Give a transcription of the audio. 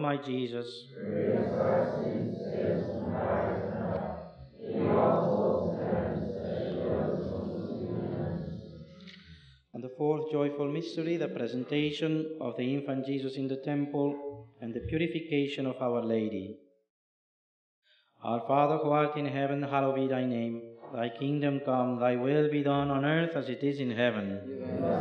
my Jesus. And the fourth joyful mystery, the presentation of the infant Jesus in the temple and the purification of Our Lady. Our Father who art in heaven, hallowed be thy name. Thy kingdom come, thy will be done on earth as it is in heaven.